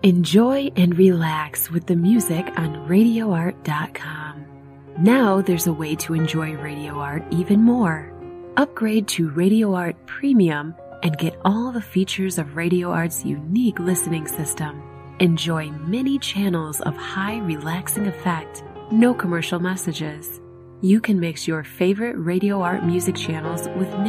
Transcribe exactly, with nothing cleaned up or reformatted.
Enjoy and relax with the music on radio art dot com. Now there's a way to enjoy Radio Art even more. Upgrade to Radio Art Premium and get all the features of Radio Art's unique listening system. Enjoy many channels of high relaxing effect, no commercial messages. You can mix your favorite Radio Art music channels with